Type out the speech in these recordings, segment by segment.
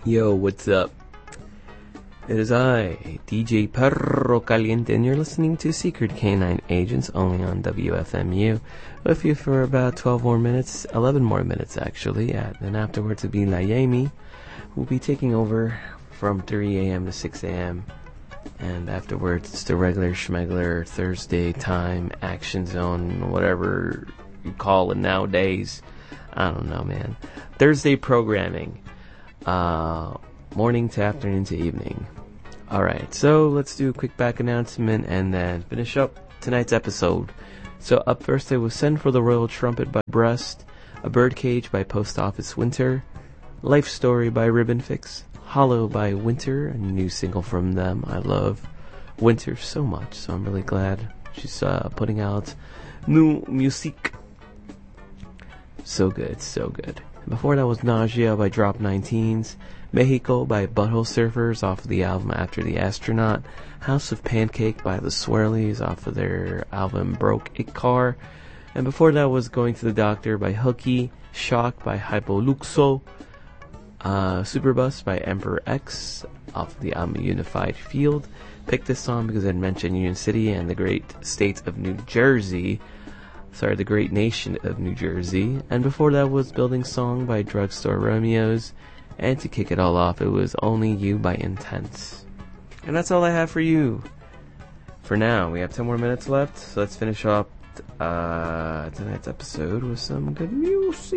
Yo, what's up? It is I, DJ Perro Caliente, and you're listening to Secret Canine Agents only on WFMU. With you for about 12 more minutes, 11 more minutes actually, and afterwards it'll be Layemi, who'll be taking over from 3 a.m. to 6 a.m. And afterwards it's the regular schmegler Thursday time, action zone, whatever you call it nowadays. I don't know, man. Thursday programming. Morning to afternoon to evening. Alright, so let's do a quick back announcement and then finish up tonight's episode. So up first there was Send for the Royal Trumpet by Breast, A Birdcage by Post Office Winter, Life Story by Ribbon Fix, Hollow by Winter, a new single from them. I love Winter so much, so I'm really glad she's putting out new music. So good, so good. Before that was Nausea by Drop 19s, Mexico by Butthole Surfers off of the album After the Astronaut, House of Pancake by the Swirlies off of their album Broke It Car, and before that was Going to the Doctor by Hooky, Shock by Hypoluxo, Superbus by Emperor X off of the album Unified Field. Picked this song because I'd mentioned Union City and the great state of New Jersey. The great nation of New Jersey. And before that was Building Song by Drugstore Romeos. And to kick it all off, it was Only You by Intense. And that's all I have for you. For now, we have 10 more minutes left, so let's finish up tonight's episode with some good music.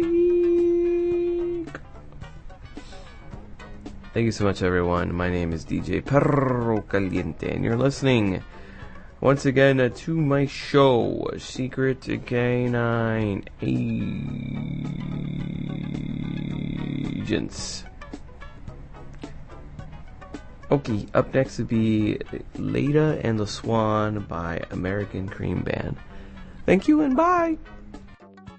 Thank you so much, everyone. My name is DJ Perro Caliente, and you're listening once again to my show, Secret Canine Agents. Okay, up next would be Leda and the Swan by American Cream Band. Thank you and bye!